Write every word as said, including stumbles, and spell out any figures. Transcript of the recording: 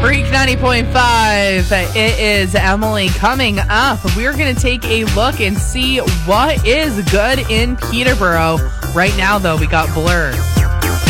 Freak ninety point five. It is Emily coming up. We're going to take a look and see what is good in Peterborough. Right now, though, we got Blur.